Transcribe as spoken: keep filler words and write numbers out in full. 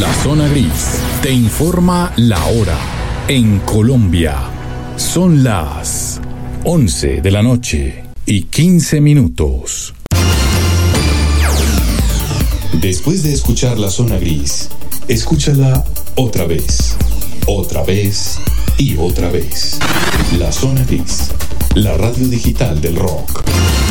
La Zona Gris te informa la hora. En Colombia son las once de la noche y quince minutos. Después de escuchar La Zona Gris, escúchala otra vez, otra vez y otra vez. La Zona Gris, la radio digital del rock.